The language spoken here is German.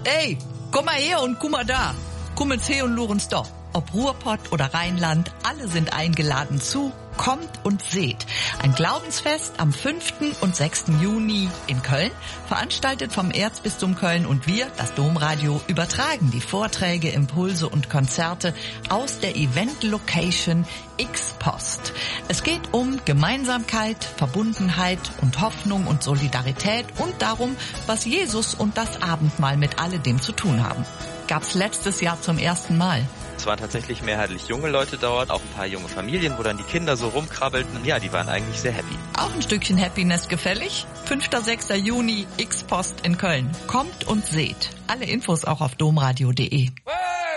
Ey, komm mal her und guck mal da. Komm ins her und luren's doch. Ob Ruhrpott oder Rheinland, alle sind eingeladen zu Kommt und seht. Ein Glaubensfest am 5. und 6. Juni in Köln, veranstaltet vom Erzbistum Köln, und wir, das Domradio, übertragen die Vorträge, Impulse und Konzerte aus der Event-Location X-Post. Es geht um Gemeinsamkeit, Verbundenheit und Hoffnung und Solidarität und darum, was Jesus und das Abendmahl mit alledem zu tun haben. Gab's letztes Jahr zum ersten Mal. Es waren tatsächlich mehrheitlich junge Leute dort, auch ein paar junge Familien, wo dann die Kinder so rumkrabbelten. Ja, die waren eigentlich sehr happy. Auch ein Stückchen Happiness gefällig? 5. 6. Juni, X-Post in Köln. Kommt und seht. Alle Infos auch auf domradio.de.